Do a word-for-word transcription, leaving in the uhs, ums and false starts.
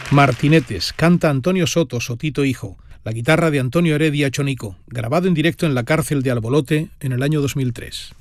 Martinetes, canta Antonio Soto, Sotito hijo, la guitarra de Antonio Heredia Chonico, grabado en directo en la cárcel de Albolote en el año dos mil tres.